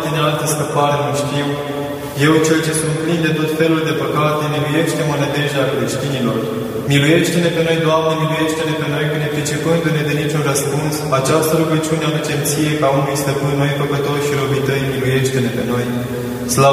Doamne, altă scăpare nu știu. Eu, cel ce sunt plin de tot felul de păcate, miluiește-mă nădejdea creștinilor. Miluiește-ne pe noi, Doamne, miluiește-ne pe noi, că nepricepându-ne de niciun răspuns, această rugăciune aducem Ție ca unui stăpân, noi păcătoși și robii Tăi, miluiește-ne pe noi.